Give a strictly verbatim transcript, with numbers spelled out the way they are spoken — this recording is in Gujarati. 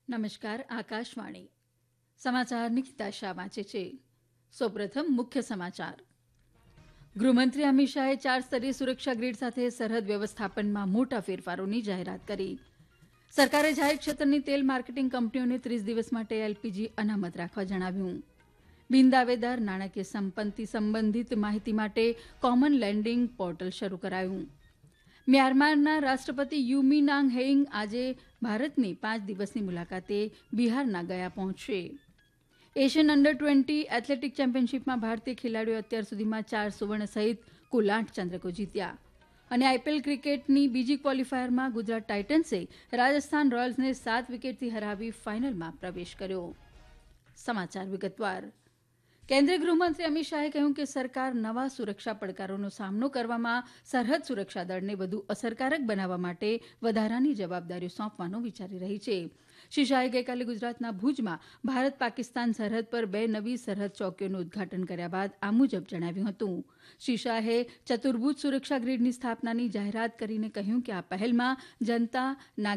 નમસ્કાર આકાશવાણી સમાચાર નિકિતા શાહ વાંચે છે. સૌપ્રથમ મુખ્ય સમાચાર. ગૃહમંત્રી અમિત શાહે ચાર સ્તરીય સુરક્ષા ગ્રીડ સાથે સરહદ વ્યવસ્થાપનમાં મોટા ફેરફારોની જાહેરાત કરી. સરકારે જાહેર ક્ષેત્રની તેલ માર્કેટિંગ કંપનીઓને ત્રીસ દિવસ માટે એલપીજી અનામત રાખવા જણાવ્યું. બિનદાવેદાર નાણાકીય સંપત્તિ સંબંધિત માહિતી માટે કોમન લેન્ડિંગ પોર્ટલ શરૂ કરાયું. મ્યાનમારના રાષ્ટ્રપતિ યુ મી નાંગ હેઇંગ આજે ભારતની પાંચ દિવસની મુલાકાતે બિહારના ગયા પહોંચશે. એશિયન અંડર ટ્વેન્ટી એથ્લેટિક ચેમ્પિયનશીપમાં ભારતીય ખેલાડીઓએ અત્યાર સુધીમાં ચાર સુવર્ણ સહિત કુલ આઠ ચંદ્રકો જીત્યા. અને આઈપીએલ ક્રિકેટની બીજી ક્વોલિફાયરમાં ગુજરાત ટાઇટન્સે રાજસ્થાન રોયલ્સને સાત વિકેટથી હરાવી ફાઇનલમાં પ્રવેશ કર્યો. સમાચાર વિગતવાર. કેન્દ્રીય ગૃહમંત્રી અમિત શાહે કહ્યું કે સરકાર નવા સુરક્ષા પડકારોનો સામનો કરવામાં સરહદ સુરક્ષા દળને વધુ અસરકારક બનાવવા માટે વધારાની જવાબદારીઓ સોંપવાનું વિચારી રહી છે. શ્રી શાહે ગઈકાલે ગુજરાતના ભુજમાં ભારત પાકિસ્તાન સરહદ પર બે નવી સરહદ ચોકીઓનું ઉદઘાટન કર્યા બાદ આ મુજબ જણાવ્યું હતું. શ્રી શાહે ચતુર્ભુજ સુરક્ષા ગ્રીડની સ્થાપનાની જાહેરાત કરીને કહ્યું કે આ પહેલમાં જનતા, નાગરિક